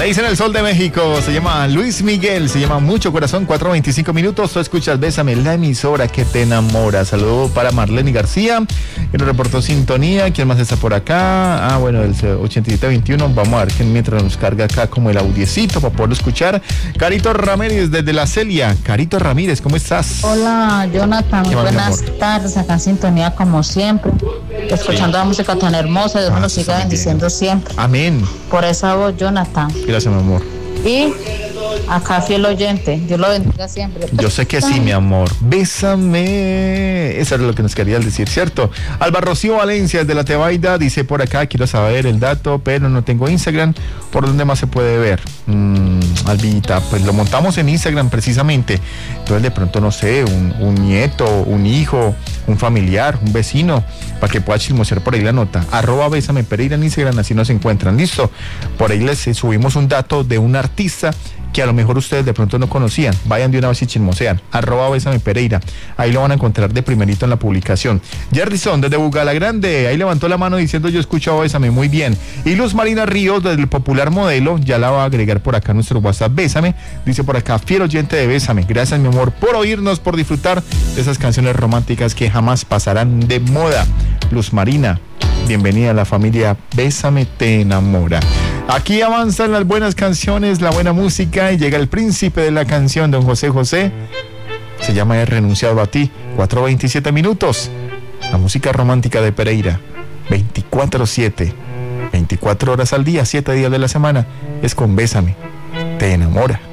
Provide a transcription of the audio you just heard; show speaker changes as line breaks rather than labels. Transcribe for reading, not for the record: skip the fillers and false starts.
Le dicen el Sol de México, se llama Luis Miguel, se llama Mucho Corazón, 4:25 minutos. Tú escuchas Bésame, la emisora que te enamora. Saludo para Marlene García, que nos reportó sintonía. ¿Quién más está por acá? Bueno, el 8721. Vamos a ver quién mientras nos carga acá como el audiecito para poderlo escuchar. Carito Ramírez desde La Celia. Carito Ramírez, ¿cómo estás?
Hola, Jonathan, buenas tardes. Acá en sintonía como siempre, escuchando la música tan hermosa. Dios nos siga bendiciendo siempre.
Amén.
Por esa voz, Jonathan.
Gracias, mi amor.
Y acá fiel oyente, Dios lo bendiga siempre.
Yo sé que sí, mi amor. Bésame. Eso era lo que nos quería decir, ¿cierto? Alba Rocío Valencia desde La Tebaida dice por acá, quiero saber el dato, pero no tengo Instagram. ¿Por dónde más se puede ver? Albita, pues lo montamos en Instagram precisamente. Entonces de pronto, no sé, un nieto, un hijo, un familiar, un vecino, para que pueda chismosear por ahí la nota. @Bésame Pereira en Instagram, así nos encuentran. ¿Listo? Por ahí les subimos un dato de un artista que a lo mejor ustedes de pronto no conocían. Vayan de una vez y chismosean. @Bésame Pereira. Ahí lo van a encontrar de primerito en la publicación. Jerryson desde Bugalagrande, ahí levantó la mano diciendo yo escucho Bésame, muy bien. Y Luz Marina Ríos desde el Popular Modelo, ya la va a agregar por acá a nuestro WhatsApp. Bésame, dice por acá, fiel oyente de Bésame. Gracias, mi amor, por oírnos, por disfrutar de esas canciones románticas que jamás pasarán de moda. Luz Marina, bienvenida a la familia Bésame te enamora. Aquí avanzan las buenas canciones, la buena música, y llega el príncipe de la canción, don José José. Se llama He renunciado a ti. 4:27 minutos. La música romántica de Pereira. 24/7. 24 horas al día, 7 días de la semana. Es con Bésame te enamora.